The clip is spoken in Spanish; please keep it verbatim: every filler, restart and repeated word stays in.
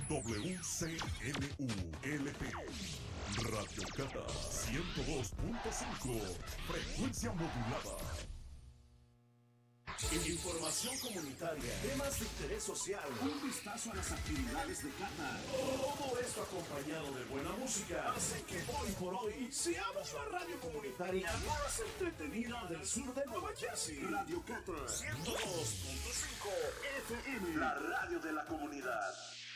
W C N U L P Radio Cata ciento dos punto cinco, frecuencia modulada. Información comunitaria, temas de interés social, un vistazo a las actividades de Cata. Todo esto acompañado de buena música hace que hoy por hoy seamos la radio comunitaria más entretenida del sur de Nueva Jersey. Radio Cata ciento dos punto cinco F M, la radio de la comunidad.